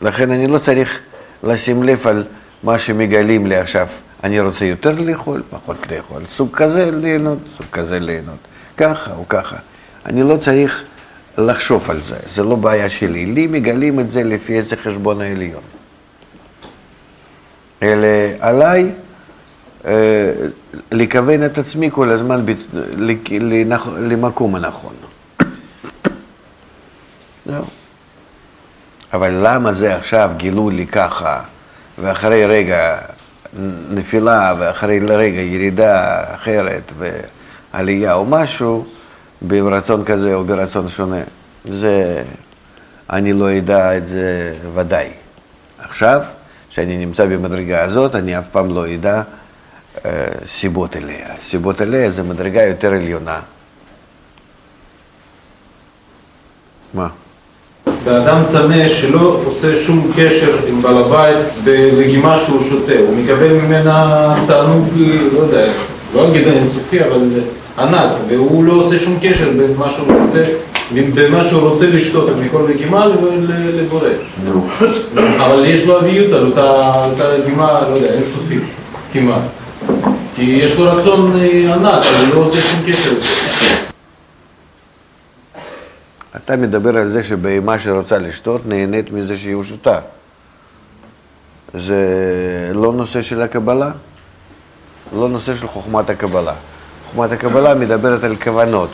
לכן אני לא צריך לשים לב על מה שמגלים לי עכשיו. אני רוצה יותר לאכול, פחות לאכול. סוג כזה ליהנות, סוג כזה ליהנות. ככה או ככה. אני לא צריך לחשוב על זה, זה לא בעיה שלי. לי מגלים את זה לפי איזה חשבון העליון. אלא עליי לכוון את עצמי כל הזמן למקום הנכון. אבל למה זה עכשיו גילו לי ככה, ואחרי רגע נפילה, ואחרי רגע ירידה אחרת, ועלייה או משהו, ברצון כזה או ברצון שונה, זה, אני לא יודע את זה ודאי. עכשיו, כשאני נמצא במדרגה הזאת, אני אף פעם לא יודע סיבות אליה. סיבות אליה זה מדרגה יותר עליונה. מה? באדם צמא שלא עושה שום קשר עם בעל הבית בלגימה שהוא שותה, הוא מקבל ממנה תענוג, לא יודע, לא אגיד אינסופי, אבל ענק, והוא לא עושה שום קשר בין מה שהוא שותה, בין מה שהוא רוצה לשתות מכל לגימה לבורא. אבל יש לו אביות על אותה לגימה, לא יודע, אינסופי, כמעט. כי יש לו רצון ענק, אבל הוא לא עושה שום קשר. אתה מדבר על זה שבהמה שרוצה לשתות נהנית מזה שהיא שותה. זה לא נושא של הקבלה, לא נושא של חוכמת הקבלה. חוכמת הקבלה מדברת על כוונות.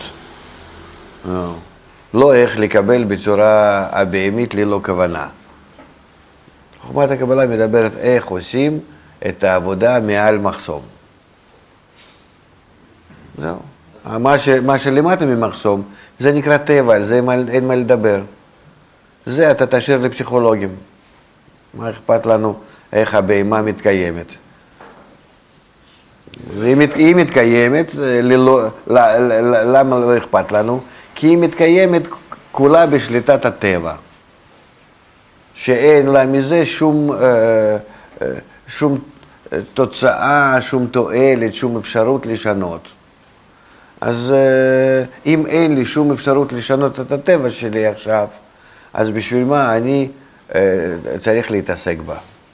לא איך לקבל בצורה הבהמית ללא כוונה. חוכמת הקבלה מדברת איך עושים את העבודה מעל מחסום. זהו. מה שלמטה ממחסום, זה נקרא טבע, על זה אין מה לדבר. זה אתה תשאיר לפסיכולוגים. מה אכפת לנו איך הבהמה מתקיימת? היא מתקיימת, למה לא אכפת לנו? כי היא מתקיימת כולה בשליטת הטבע. שאין לה מזה שום תוצאה, שום תועלת, שום אפשרות לשנות. אז אם אין לי שום אפשרות לשנות את הטבע שלי עכשיו, אז בשביל מה אני צריך להתעסק בה?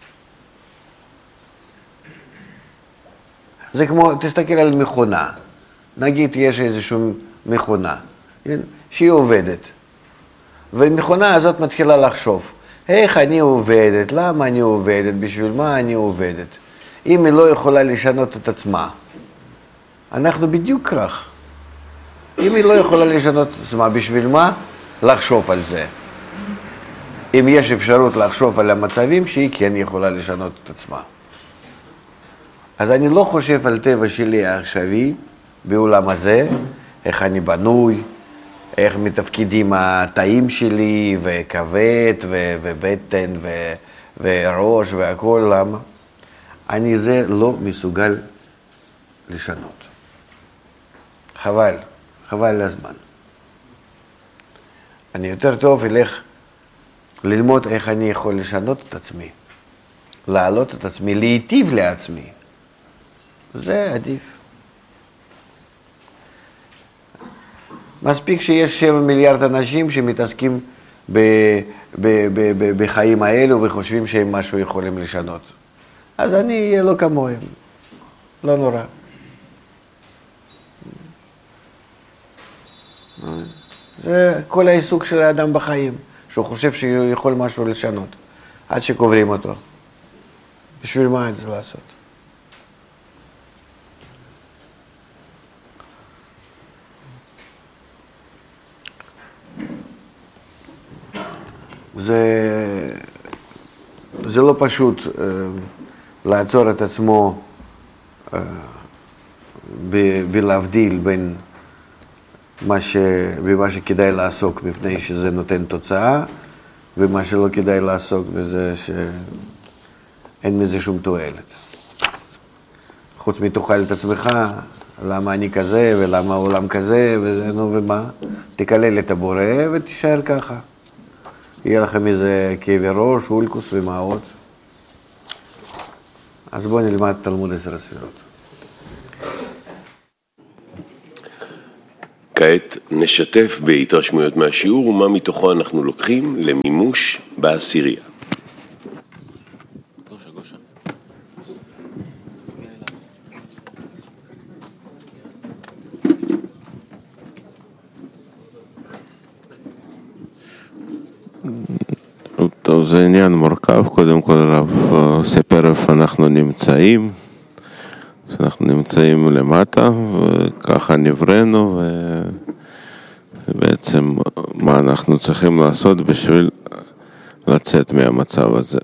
זה כמו, תסתכל על מכונה. נגיד יש איזושהי מכונה, שהיא עובדת. והמכונה הזאת מתחילה לחשוב, איך אני עובדת, למה אני עובדת, בשביל מה אני עובדת. אם היא לא יכולה לשנות את עצמה, אנחנו בדיוק כך. אם היא לא יכולה לשנות את עצמה, בשביל מה? לחשוב על זה. אם יש אפשרות לחשוב על המצבים שהיא כן יכולה לשנות את עצמה. אז אני לא חושב על טבע שלי העכשווי בעולם הזה, איך אני בנוי, איך מתפקידים התאים שלי, וכבד, ובטן, וראש, והכל, למה? אני זה לא מסוגל לשנות. חבל לזמן. אני יותר טוב אלך ללמוד איך אני יכול לשנות את עצמי, להעלות את עצמי, להיטיב לעצמי. זה עדיף. מספיק שיש 7 מיליארד אנשים שמתעסקים בחיים האלו וחושבים שהם משהו יכולים לשנות. אז אני אהיה לא כמוהם. לא נורא. זה כל העיסוק של האדם בחיים, שהוא חושב שהוא יכול משהו לשנות, עד שקוברים אותו. בשביל מה את זה לעשות? זה לא פשוט לעצור את עצמו בלהבדיל בין במה שכדאי לעסוק מפני שזה נותן תוצאה, ומה שלא כדאי לעסוק בזה שאין מזה שום תועלת. חוץ מתאכל את עצמך, למה אני כזה ולמה העולם כזה, נו ומה, תקלל את הבורא ותישאר ככה. יהיה לכם איזה כאבי ראש, אולקוס ומעות. אז בואו נלמד תלמוד 10 הספירות. כעת נשתף בהתרשמויות מהשיעור ומה מתוכו אנחנו לוקחים למימוש בעשירייה. טוב, זה עניין מורכב. קודם כל הרב סיפר איפה אנחנו נמצאים. אנחנו נמצאים למטה, וככה נבראנו, ובעצם מה אנחנו צריכים לעשות בשביל לצאת מהמצב הזה.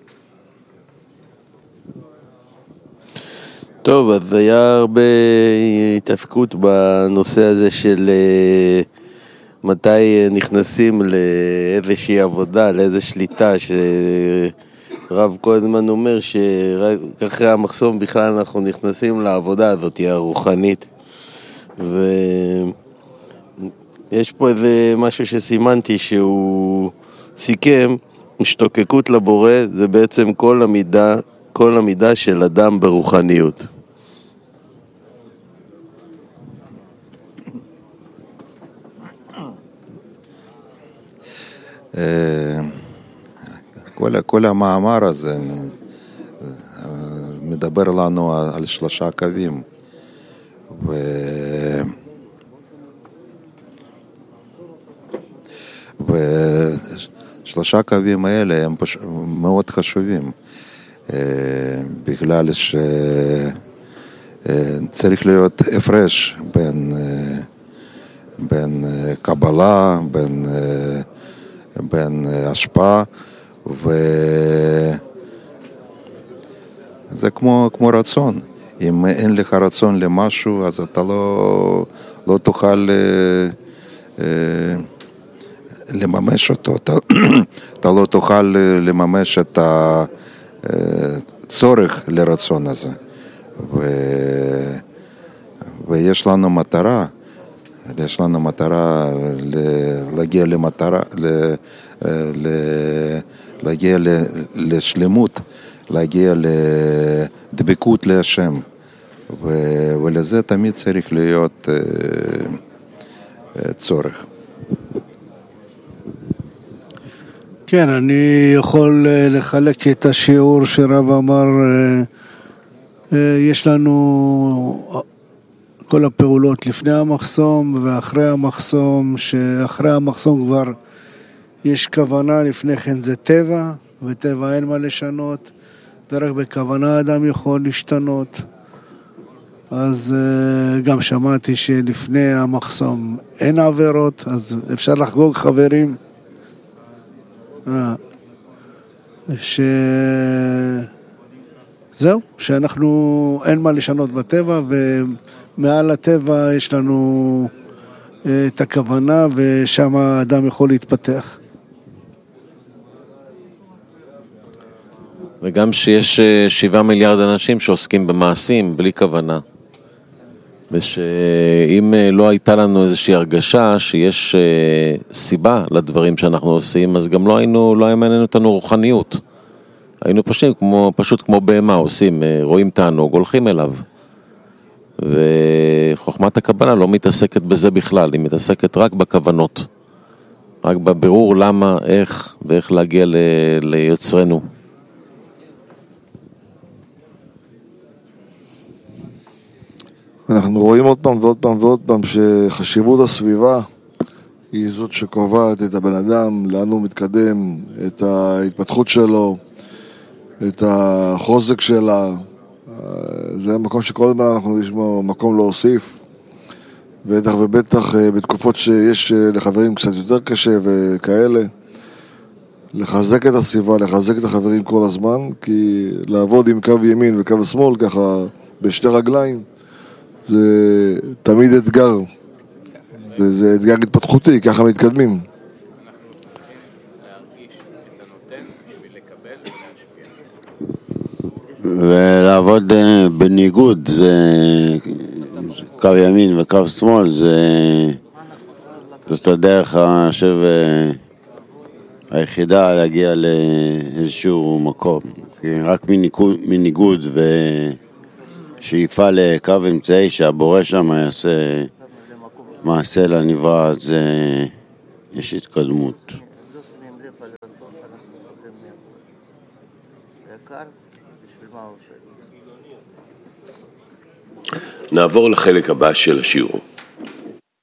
טוב, אז היה הרבה התעסקות בנושא הזה של מתי נכנסים לאיזושהי עבודה, לאיזו שליטה, שרב קודם אומר שרק אחרי המחסום בכלל אנחנו נכנסים לעבודה הזאת, הרוחנית. ויש פה איזה משהו שסימנתי שהוא סיכם, השתוקקות לבורא זה בעצם כל המידה של אדם ברוחניות. כל המאמר הזה מדבר לנו על 3 קווים, ושלושה קווים האלה הם מאוד חשובים, בגלל שצריך להיות הפרש בין קבלה, בין השפעה, וזה כמו רצון. אם אין לך רצון למשהו, אז אתה לא תוכל לממש אותו. אתה לא תוכל לממש את הצורך לרצון הזה. ויש לנו מטרה. יש לנו מטרה להגיע למטרה, להגיע לשלמות, להגיע לדבקות להשם, ולזה תמיד צריך להיות צורך. כן, אני יכול לחלק את השיעור שרב אמר, יש לנו כל הפעולות לפני המחסום ואחרי המחסום, שאחרי המחסום כבר יש כוונה, לפני כן זה טבע, וטבע אין מה לשנות, ורק בכוונה אדם יכול להשתנות. אז גם שמעתי שלפני המחסום אין עבירות, אז אפשר לחגוג חברים. זהו, שאנחנו אין מה לשנות בטבע, ומעל הטבע יש לנו את הכוונה, ושם האדם יכול להתפתח. וגם שיש 7 מיליארד אנשים שעוסקים במעשים בלי כוונה, ושאם לא הייתה לנו איזושהי הרגשה שיש סיבה לדברים שאנחנו עושים, אז גם לא היה מעניין אותנו רוחניות. היינו פשוט כמו בהמה, עושים, רואים תענוג, הולכים אליו. וחוכמת הקבלה לא מתעסקת בזה בכלל, היא מתעסקת רק בכוונות, רק בבירור למה, איך ואיך להגיע ליוצרנו. אנחנו רואים עוד פעם ועוד פעם ועוד פעם שחשיבות הסביבה היא זאת שקובעת את הבן אדם, לאן הוא מתקדם, את ההתפתחות שלו, את החוזק שלה. זה המקום שכל הזמן אנחנו נשמע מקום להוסיף, בטח ובטח בתקופות שיש לחברים קצת יותר קשה וכאלה, לחזק את הסביבה, לחזק את החברים כל הזמן, כי לעבוד עם קו ימין וקו שמאל ככה בשתי רגליים זה תמיד אתגר, וזה אתגר התפתחותי, ככה מתקדמים. ולעבוד בניגוד, זה קו ימין וקו שמאל, זאת הדרך היחידה להגיע לאיזשהו מקום. רק מניגוד ושאיפה לקו אמצעי שהבורא שם יעשה מעשה לנברא, אז יש התקדמות. נעבור לחלק הבא של השיעור.